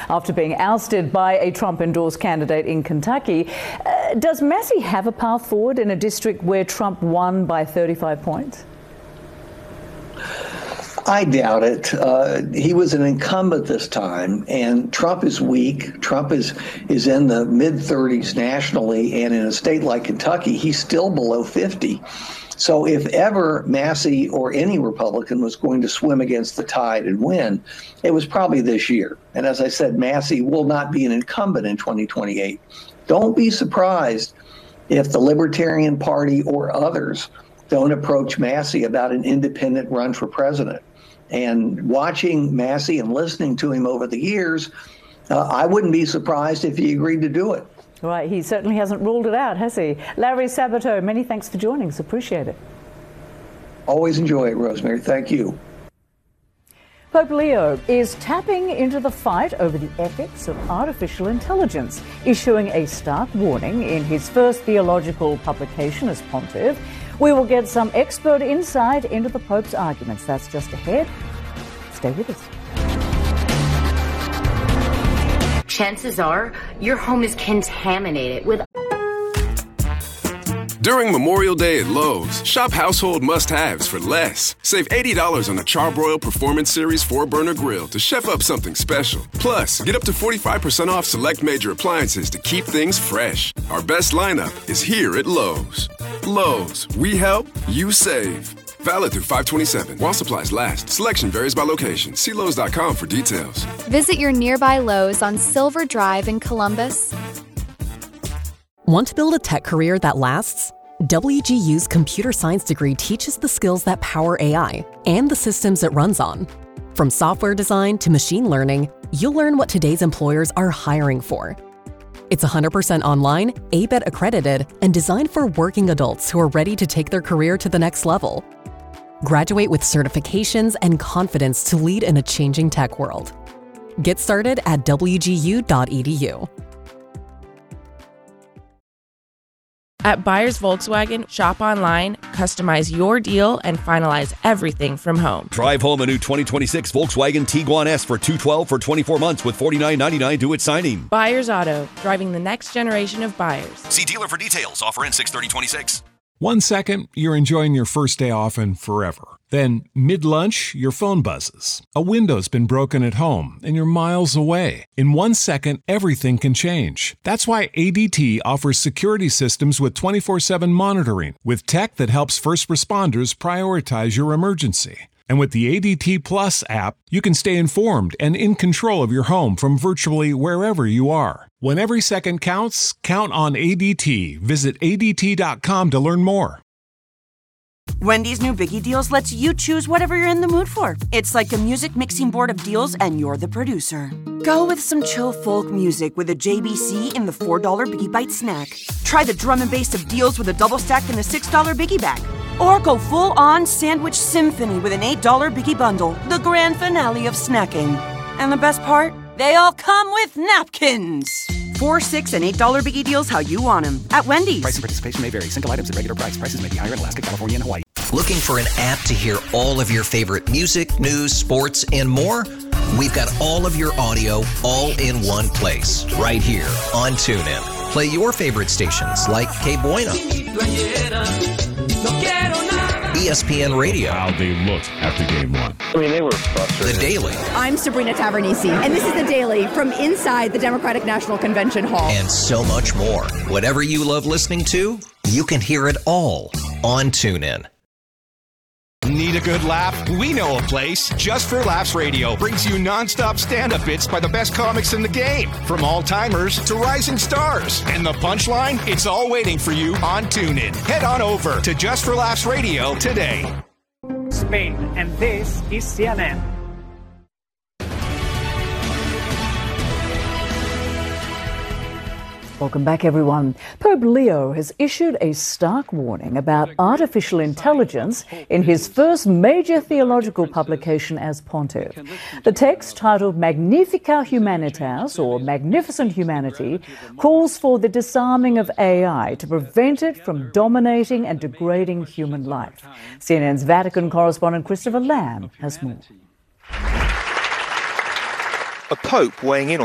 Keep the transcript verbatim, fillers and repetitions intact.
after being ousted by a Trump-endorsed candidate in Kentucky. Uh, does Massie have a path forward in a district where Trump won by thirty-five points? I doubt it. Uh, he was an incumbent this time, and Trump is weak. Trump is is in the mid thirties nationally, and in a state like Kentucky, he's still below fifty. So if ever Massie or any Republican was going to swim against the tide and win, it was probably this year. And as I said, Massie will not be an incumbent in twenty twenty-eight. Don't be surprised if the Libertarian Party or others don't approach Massie about an independent run for president. And watching Massie and listening to him over the years, uh, I wouldn't be surprised if he agreed to do it. Right, he certainly hasn't ruled it out, has he? Larry Sabato, many thanks for joining us. Appreciate it. Always enjoy it, Rosemary. Thank you. Pope Leo is tapping into the fight over the ethics of artificial intelligence, issuing a stark warning in his first theological publication as pontiff. We will get some expert insight into the Pope's arguments. That's just ahead. Stay with us. Chances are your home is contaminated with... During Memorial Day at Lowe's, shop household must-haves for less. Save eighty dollars on a Charbroil Performance Series four burner grill to chef up something special. Plus, get up to forty-five percent off select major appliances to keep things fresh. Our best lineup is here at Lowe's. Lowe's, we help, you save. Valid through five twenty-seven. While supplies last. Selection varies by location. See Lowe's dot com for details. Visit your nearby Lowe's on Silver Drive in Columbus. Want to build a tech career that lasts? W G U's computer science degree teaches the skills that power A I and the systems it runs on. From software design to machine learning, you'll learn what today's employers are hiring for. It's one hundred percent online, A B E T accredited, and designed for working adults who are ready to take their career to the next level. Graduate with certifications and confidence to lead in a changing tech world. Get started at W G U dot E D U. At Buyers Volkswagen, shop online, customize your deal, and finalize everything from home. Drive home a new twenty twenty-six Volkswagen Tiguan S for two hundred twelve dollars for twenty-four months with forty-nine ninety-nine due at signing. Buyers Auto, driving the next generation of buyers. See dealer for details. Offer in six thirty twenty-six. One second, you're enjoying your first day off and forever. Then, mid-lunch, your phone buzzes. A window's been broken at home, and you're miles away. In one second, everything can change. That's why A D T offers security systems with twenty-four seven monitoring, with tech that helps first responders prioritize your emergency. And with the A D T Plus app, you can stay informed and in control of your home from virtually wherever you are. When every second counts, count on A D T. Visit A D T dot com to learn more. Wendy's new Biggie Deals lets you choose whatever you're in the mood for. It's like a music mixing board of deals, and you're the producer. Go with some chill folk music with a J B C in the four dollar Biggie Bite snack. Try the drum and bass of deals with a double stack in the six dollar Biggie Bag. Or go full-on sandwich symphony with an eight dollar Biggie Bundle, the grand finale of snacking. And the best part? They all come with napkins. Four, six, and eight dollar Biggie Deals how you want them at Wendy's. Price and participation may vary. Single items at regular price. Prices may be higher in Alaska, California, and Hawaii. Looking for an app to hear all of your favorite music, news, sports, and more? We've got all of your audio all in one place, right here on TuneIn. Play your favorite stations like K Bueno, E S P N Radio. How they looked after game one. I mean, they were frustrated. The Daily. I'm Sabrina Tavernisi, and this is The Daily from inside the Democratic National Convention Hall. And so much more. Whatever you love listening to, you can hear it all on TuneIn. Need a good laugh? We know a place. Just for Laughs Radio brings you nonstop stand-up bits by the best comics in the game, from all-timers to rising stars. And the punchline? It's all waiting for you on TuneIn. Head on over to Just for Laughs Radio today. Spain, and this is C N N. Welcome back, everyone. Pope Leo has issued a stark warning about artificial intelligence in his first major theological publication as pontiff. The text, titled Magnificat Humanitas, or Magnificent Humanity, calls for the disarming of A I to prevent it from dominating and degrading human life. C N N's Vatican correspondent Christopher Lamb has more. A pope weighing in on